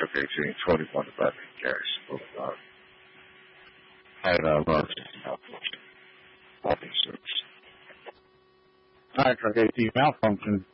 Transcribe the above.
Truck 1821 to Battery Garrison Boulevard. Had emergency malfunction. All these service. Alright, Truck 18 malfunction.